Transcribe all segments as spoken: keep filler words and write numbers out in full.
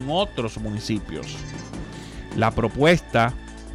en otros municipios. La propuesta,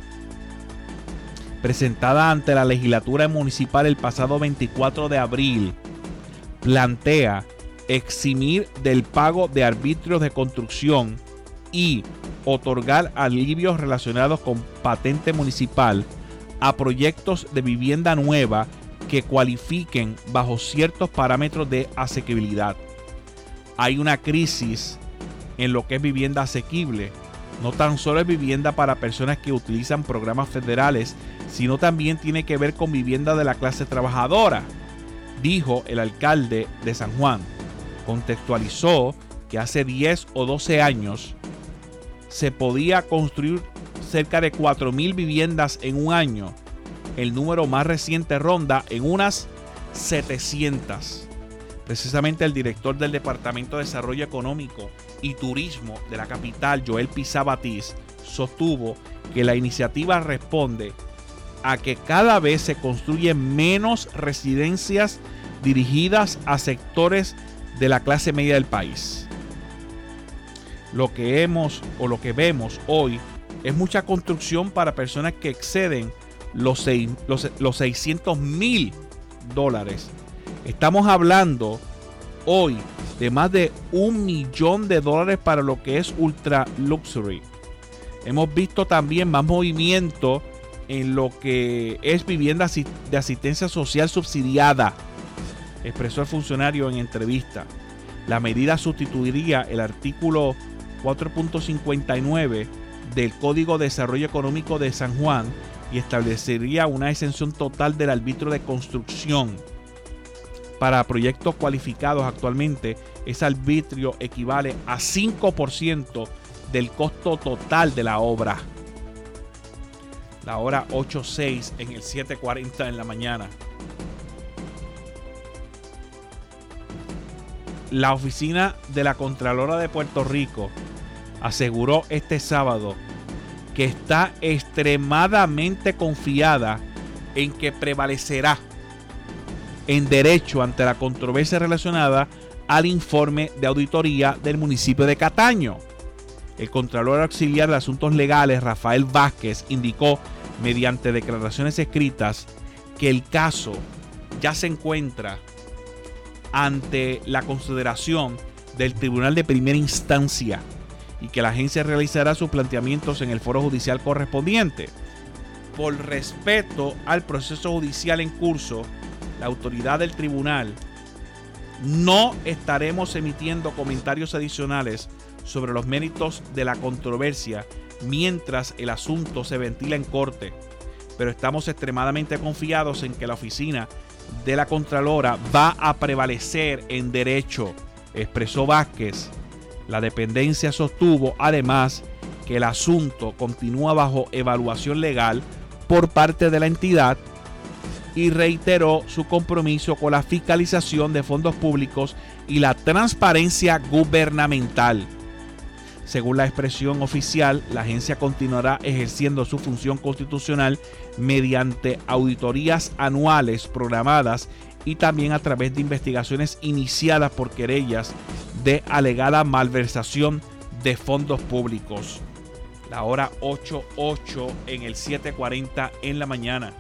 presentada ante la legislatura municipal el pasado veinticuatro de abril, plantea eximir del pago de arbitrios de construcción y otorgar alivios relacionados con patente municipal a proyectos de vivienda nueva que cualifiquen bajo ciertos parámetros de asequibilidad. Hay una crisis en lo que es vivienda asequible. No tan solo es vivienda para personas que utilizan programas federales, sino también tiene que ver con vivienda de la clase trabajadora, dijo el alcalde de San Juan. Contextualizó que hace diez o doce años se podía construir cerca de cuatro mil viviendas en un año. El número más reciente ronda en unas setecientas. Precisamente el director del Departamento de Desarrollo Económico y Turismo de la capital, Joel Pizá Batiz, sostuvo que la iniciativa responde a que cada vez se construyen menos residencias dirigidas a sectores de la clase media del país. Lo que hemos o lo que vemos hoy es mucha construcción para personas que exceden los, seis, los, los seiscientos mil dólares. Estamos hablando hoy de más de un millón de dólares para lo que es ultra luxury. Hemos visto también más movimiento en lo que es vivienda de asistencia social subsidiada, expresó el funcionario en entrevista. La medida sustituiría el artículo cuatro punto cincuenta y nueve del Código de Desarrollo Económico de San Juan y establecería una exención total del arbitrio de construcción. Para proyectos cualificados actualmente, ese arbitrio equivale a cinco por ciento del costo total de la obra. La hora ocho seis en el siete cuarenta en la mañana. La oficina de la Contralora de Puerto Rico aseguró este sábado que está extremadamente confiada en que prevalecerá en derecho ante la controversia relacionada al informe de auditoría del municipio de Cataño. El Contralor Auxiliar de Asuntos Legales, Rafael Vázquez, indicó mediante declaraciones escritas que el caso ya se encuentra ante la consideración del Tribunal de Primera Instancia y que la agencia realizará sus planteamientos en el foro judicial correspondiente. Por respeto al proceso judicial en curso, la autoridad del tribunal, no estaremos emitiendo comentarios adicionales sobre los méritos de la controversia mientras el asunto se ventila en corte, pero estamos extremadamente confiados en que la oficina de la Contralora va a prevalecer en derecho, expresó Vázquez. La dependencia sostuvo además que el asunto continúa bajo evaluación legal por parte de la entidad y reiteró su compromiso con la fiscalización de fondos públicos y la transparencia gubernamental. Según la expresión oficial, la agencia continuará ejerciendo su función constitucional mediante auditorías anuales programadas y también a través de investigaciones iniciadas por querellas de alegada malversación de fondos públicos. La hora ocho ocho en el siete cuarenta en la mañana.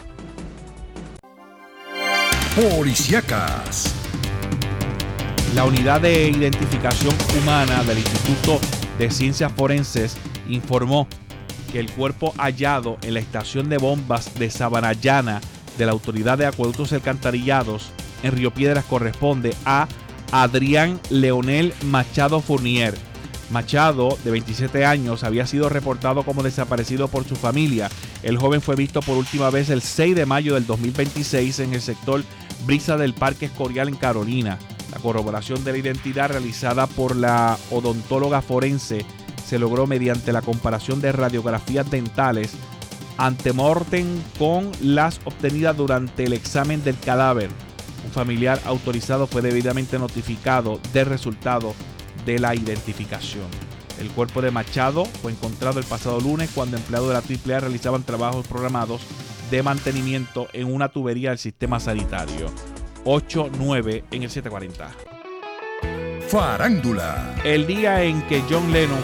Policíacas. La unidad de identificación humana del Instituto de Ciencias Forenses informó que el cuerpo hallado en la estación de bombas de Sabanayana de la Autoridad de Acueductos y Alcantarillados en Río Piedras corresponde a Adrián Leonel Machado Fournier. Machado, de veintisiete años, había sido reportado como desaparecido por su familia. El joven fue visto por última vez el seis de mayo del dos mil veintiséis en el sector Brisa del Parque Escorial en Carolina. La corroboración de la identidad realizada por la odontóloga forense se logró mediante la comparación de radiografías dentales antemortem con las obtenidas durante el examen del cadáver. Un familiar autorizado fue debidamente notificado del resultado de la identificación. El cuerpo de Machado fue encontrado el pasado lunes cuando empleados de la triple A realizaban trabajos programados de mantenimiento en una tubería del sistema sanitario. ocho nueve en el siete cuarenta. Farándula. El día en que John Lennon